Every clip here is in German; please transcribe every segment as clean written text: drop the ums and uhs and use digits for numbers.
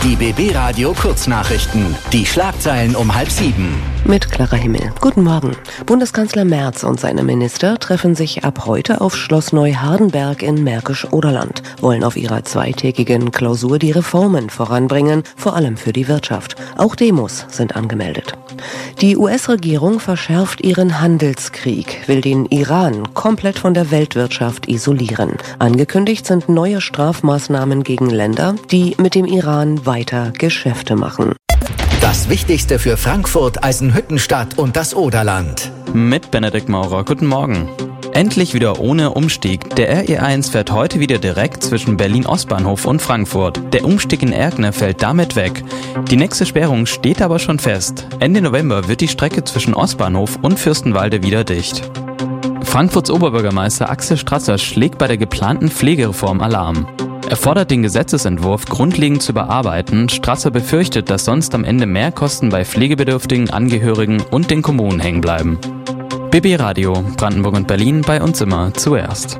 Die BB Radio Kurznachrichten. Die Schlagzeilen um 6:30. Mit Clara Himmel. Guten Morgen. Bundeskanzler Merz und seine Minister treffen sich ab heute auf Schloss Neuhardenberg in Märkisch-Oderland, wollen auf ihrer zweitägigen Klausur die Reformen voranbringen, vor allem für die Wirtschaft. Auch Demos sind angemeldet. Die US-Regierung verschärft ihren Handelskrieg, will den Iran komplett von der Weltwirtschaft isolieren. Angekündigt sind neue Strafmaßnahmen gegen Länder, die mit dem Iran weiter Geschäfte machen. Das Wichtigste für Frankfurt, Eisenhüttenstadt und das Oderland. Mit Benedikt Maurer. Guten Morgen. Endlich wieder ohne Umstieg. Der RE1 fährt heute wieder direkt zwischen Berlin-Ostbahnhof und Frankfurt. Der Umstieg in Erkner fällt damit weg. Die nächste Sperrung steht aber schon fest. Ende November wird die Strecke zwischen Ostbahnhof und Fürstenwalde wieder dicht. Frankfurts Oberbürgermeister Axel Strasser schlägt bei der geplanten Pflegereform Alarm. Er fordert den Gesetzesentwurf grundlegend zu überarbeiten. Strasser befürchtet, dass sonst am Ende mehr Kosten bei pflegebedürftigen Angehörigen und den Kommunen hängen bleiben. BB Radio, Brandenburg und Berlin, bei uns immer zuerst.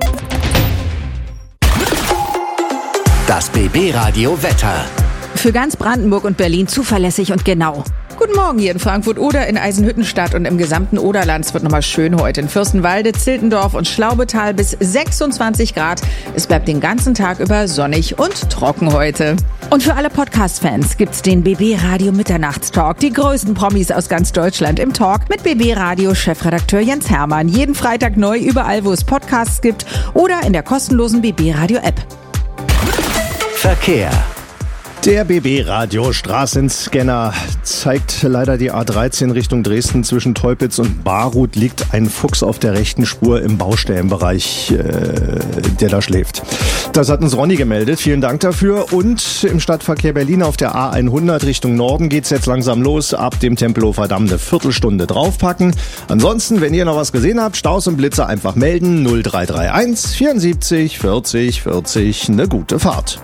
Das BB Radio Wetter. Für ganz Brandenburg und Berlin zuverlässig und genau. Guten Morgen hier in Frankfurt oder in Eisenhüttenstadt und im gesamten Oderland. Es wird nochmal schön heute. In Fürstenwalde, Ziltendorf und Schlaubetal bis 26 Grad. Es bleibt den ganzen Tag über sonnig und trocken heute. Und für alle Podcast-Fans gibt's den BB Radio Mitternachtstalk. Die größten Promis aus ganz Deutschland im Talk mit BB Radio Chefredakteur Jens Hermann. Jeden Freitag neu überall, wo es Podcasts gibt oder in der kostenlosen BB Radio App. Verkehr. Der BB-Radio Straßenscanner zeigt leider die A13 Richtung Dresden. Zwischen Teupitz und Baruth liegt ein Fuchs auf der rechten Spur im Baustellenbereich, der da schläft. Das hat uns Ronny gemeldet. Vielen Dank dafür. Und im Stadtverkehr Berlin auf der A100 Richtung Norden geht's jetzt langsam los. Ab dem Tempelhofer Damm eine Viertelstunde draufpacken. Ansonsten, wenn ihr noch was gesehen habt, Staus und Blitze einfach melden. 0331 74 40 40. Eine gute Fahrt.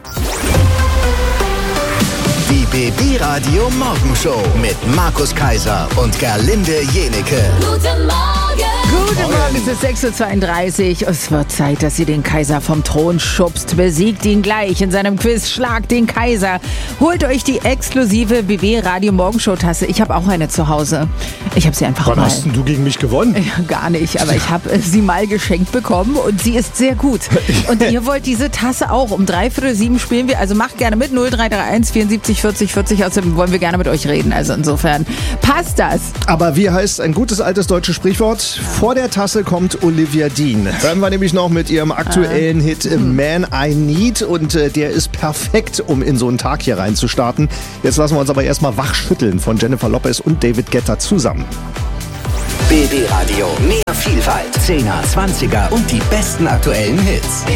Die BB Radio Morgenshow mit Markus Kaiser und Gerlinde Jenecke. Guten Morgen, es ist 6.32 Uhr. Es wird Zeit, dass ihr den Kaiser vom Thron schubst. Besiegt ihn gleich in seinem Quiz. Schlagt den Kaiser. Holt euch die exklusive BB Radio Morgenshow Tasse. Ich habe auch eine zu Hause. Ich habe sie einfach Wann hast denn du gegen mich gewonnen? Ja, gar nicht, aber ich habe sie mal geschenkt bekommen und sie ist sehr gut. Und ihr wollt diese Tasse auch. Um 6:45 spielen wir. Also macht gerne mit. 0331 74 40 40. Außerdem wollen wir gerne mit euch reden. Also insofern passt das. Aber wie heißt ein gutes altes deutsches Sprichwort? Vor der Tasse kommt Olivia Dean. Hören wir nämlich noch mit ihrem aktuellen Hit Man I Need und der ist perfekt, um in so einen Tag hier reinzustarten. Jetzt lassen wir uns aber erstmal wachschütteln von Jennifer Lopez und David Guetta zusammen. BB Radio, mehr Vielfalt, 10er, 20er und die besten aktuellen Hits.